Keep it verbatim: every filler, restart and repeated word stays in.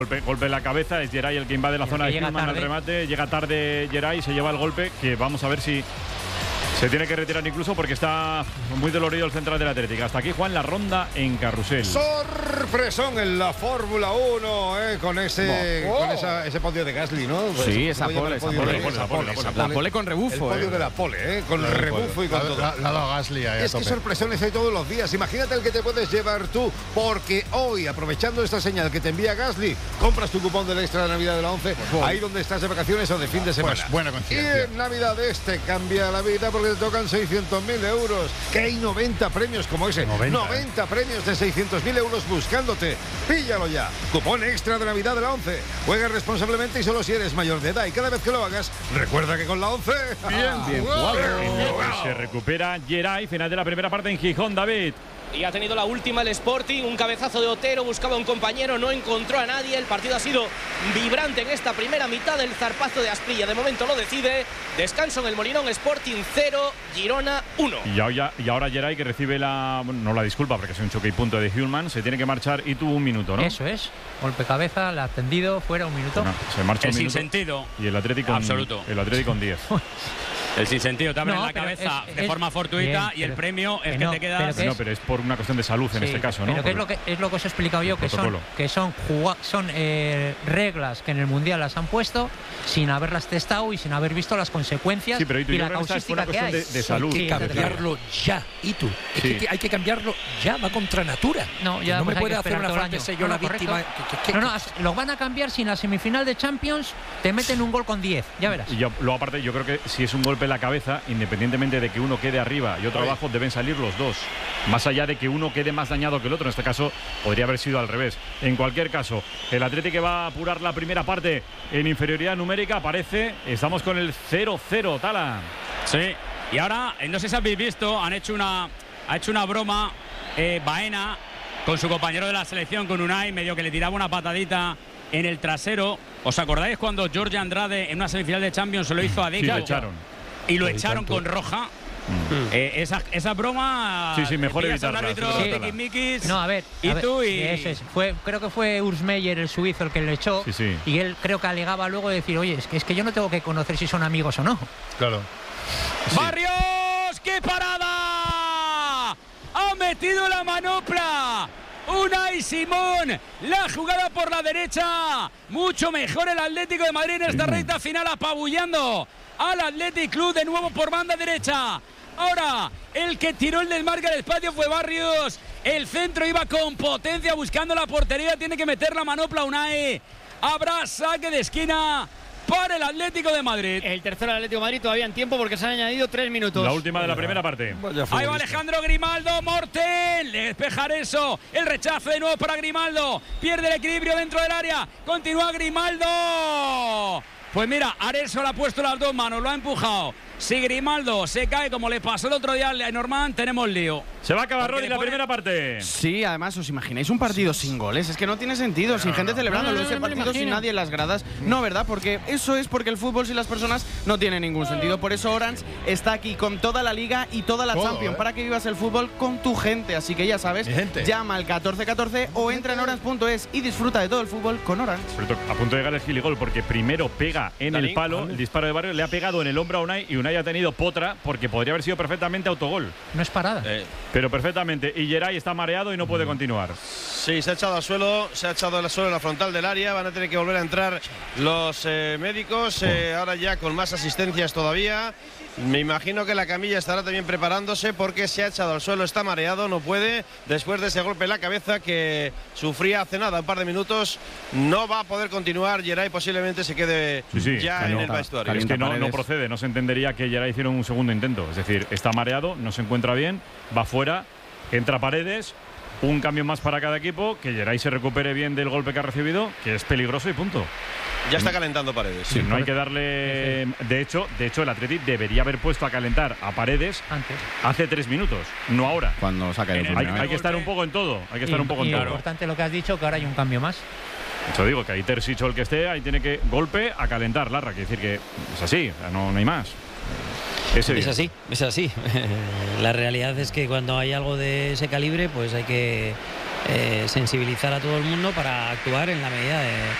Golpe, golpe en la cabeza, es Geray el que invade la zona de Hillman al remate, llega tarde Geray, se lleva el golpe, que vamos a ver si se tiene que retirar incluso porque está muy dolorido el central del Atlético. Hasta aquí, Juan, la ronda en carrusel. Sorpresón en la Fórmula uno, ¿eh? Con ese oh. con esa, ese podio de Gasly, ¿no? Pues sí, esa pole, esa pole, de, esa pole, esa pole. La pole con rebufo. El podio eh. de la pole, ¿eh? Con rebufo y con la, todo. La, la, la Gasly ahí es que sorpresones hay todos los días. Imagínate el que te puedes llevar tú, porque hoy, aprovechando esta señal que te envía Gasly, compras tu cupón del extra de Navidad de la once, pues ahí donde estás de vacaciones o de fin de semana. Pues buena coincidencia. Y en Navidad este cambia la vida porque te tocan seiscientos mil euros. Que hay noventa premios como ese. noventa, noventa eh. premios de seiscientos mil euros buscándote. Píllalo ya. Cupón extra de Navidad de la once. Juega responsablemente y solo si eres mayor de edad. Y cada vez que lo hagas, recuerda que con la once. Bien, bien jugado. Se recupera Geray. Final de la primera parte en Gijón, David. Y ha tenido la última el Sporting, un cabezazo de Otero, buscaba un compañero, no encontró a nadie. El partido ha sido vibrante en esta primera mitad. El zarpazo de Asprilla de momento lo decide. Descanso en el Molinón, Sporting cero, Girona uno. Y ahora, y ahora Geray, que recibe la, bueno, no la disculpa porque es un choque y punto de Hillman, se tiene que marchar y tuvo un minuto, ¿no? Eso es, golpe cabeza, la ha tendido, fuera un minuto. Bueno, se marcha el un minuto. sinsentido. Y el Atlético absoluto. El Atlético con diez. El sinsentido te abre no, en la cabeza es, de es, forma fortuita bien, y el premio es que, que no, te quedas. Pero no, pero es por una cuestión de salud en sí, este caso, ¿no? Pero que es lo que es lo que os he explicado yo, que son, que son, son eh, reglas que en el Mundial las han puesto sin haberlas testado y sin haber visto las consecuencias sí, pero y, tú, y yo la causística que hay. De, de salud. Hay que cambiarlo ya, y tú. Es sí. que hay que cambiarlo ya, va contra natura. No, ya no pues me puede hacer una frase yo no, la víctima. ¿Qué, qué, no, no, lo van a cambiar si en la semifinal de Champions te meten un gol con diez, ya verás. Y yo, luego aparte, yo creo que si es un golpe en la cabeza, independientemente de que uno quede arriba y otro Oye. abajo, deben salir los dos. Más allá de que uno quede más dañado que el otro. En este caso, podría haber sido al revés. En cualquier caso, el Atlético va a apurar la primera parte en inferioridad numérica. Aparece, estamos con el cero cero, Tala. Sí, y ahora, no sé si habéis visto, han hecho una, ha hecho una broma eh, Baena con su compañero de la selección, con Unai, medio que le tiraba una patadita en el trasero. ¿Os acordáis cuando Jorge Andrade en una semifinal de Champions se lo hizo a Deco? Sí, lo echaron. Y lo echaron con roja. Mm. Eh, esa, esa broma. Sí, sí, mejor evitarla. Árbitro, sí. No, a ver. Y a ver, tú y. Eso es. Fue, creo que fue Urs Meier, el suizo, el que le echó. Sí, sí. Y él creo que alegaba luego de decir, oye, es que, es que yo no tengo que conocer si son amigos o no. Claro. Sí. ¡Barrios! ¡Qué parada! ¡Ha metido la manopla! Unai Simón, la jugada por la derecha. Mucho mejor el Atlético de Madrid en esta recta final, apabullando al Athletic Club de nuevo por banda derecha. Ahora, el que tiró el desmarque al espacio fue Barrios. El centro iba con potencia buscando la portería. Tiene que meter la manopla Unai. Habrá saque de esquina para el Atlético de Madrid. El tercero del Atlético de Madrid todavía en tiempo porque se han añadido tres minutos. La última de la primera parte. Ahí va Alejandro Grimaldo, Mortel, le despejar eso. El rechazo de nuevo para Grimaldo. Pierde el equilibrio dentro del área. Continúa Grimaldo. Pues mira, Areso le ha puesto las dos manos, lo ha empujado. Si Grimaldo se cae como le pasó el otro día a Norman, tenemos lío. Se va a acabar Rodri la pone... primera parte. Sí, además, ¿os imagináis un partido sin goles? Es que no tiene sentido, no, sin no, gente no. celebrándolo, no, no, ese no, partido sin nadie en las gradas. No, ¿verdad? Porque eso es porque el fútbol sin las personas no tiene ningún sentido. Por eso Orange está aquí con toda la Liga y toda la Todo, Champions, ¿eh? Para que vivas el fútbol con tu gente. Así que ya sabes, llama al catorce catorce o entra en orange punto es y disfruta de todo el fútbol con Orange. A punto de llegar el giligol porque primero pega en Dalín, el palo, ¿vale? El disparo de Barrio le ha pegado en el hombro a Unai y Unai ha tenido potra porque podría haber sido perfectamente autogol. No es parada. Eh. Pero perfectamente. Y Geray está mareado y no puede continuar. Sí, se ha echado al suelo, se ha echado al suelo en la frontal del área. Van a tener que volver a entrar los eh, médicos, eh, ahora ya con más asistencias todavía. Me imagino que la camilla estará también preparándose porque se ha echado al suelo, está mareado, no puede. Después de ese golpe en la cabeza que sufría hace nada, un par de minutos, no va a poder continuar. Geray posiblemente se quede sí, sí, ya en no, el vestuario. Es que no, no procede, no se entendería que Geray hiciera un segundo intento. Es decir, está mareado, no se encuentra bien, va fuera, entra Paredes. Un cambio más para cada equipo, que Geray se recupere bien del golpe que ha recibido, que es peligroso y punto. Ya está calentando Paredes. Sí, no hay que darle. De hecho, de hecho, el Athletic debería haber puesto a calentar a Paredes antes, hace tres minutos, no ahora. Cuando saca el hay, hay que estar un poco en todo. Hay que estar y, un poco y en todo. Es importante lo que has dicho, que ahora hay un cambio más. Eso digo, que ahí Terzic o el que esté, ahí tiene que golpe a calentar, Larra. Quiere decir que es así, no, no hay más. Ese es así, es así. La realidad es que cuando hay algo de ese calibre, pues hay que eh, sensibilizar a todo el mundo para actuar en la medida de